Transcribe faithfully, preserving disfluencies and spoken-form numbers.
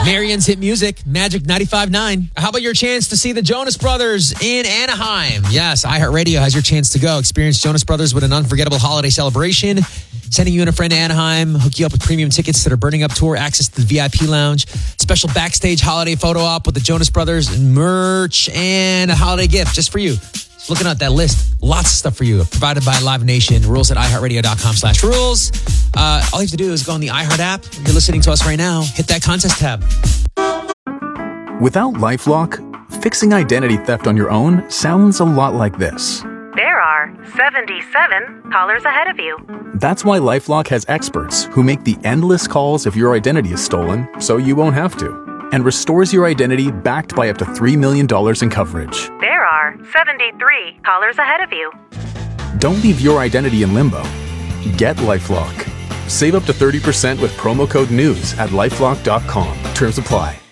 Marion's hit music, Magic ninety-five point nine. How about your chance to see the Jonas Brothers in Anaheim? Yes, iHeartRadio has your chance to go. Experience Jonas Brothers with an unforgettable holiday celebration. Sending you and a friend to Anaheim, hook you up with premium tickets that are burning up tour, access to the V I P lounge, special backstage holiday photo op with the Jonas Brothers, merch, and a holiday gift just for you. Just looking at that list, lots of stuff for you, provided by Live Nation. Rules at iHeartRadio.com slash rules. Uh, all you have to do is go on the iHeart app. You're listening to us right now. Hit that contest tab. Without LifeLock, fixing identity theft on your own sounds a lot like this. There are seventy-seven callers ahead of you. That's why LifeLock has experts who make the endless calls if your identity is stolen, so you won't have to, and restores your identity backed by up to three million dollars in coverage. There are seventy-three callers ahead of you. Don't leave your identity in limbo. Get LifeLock. Save up to thirty percent with promo code NEWS at lifelock dot com. Terms apply.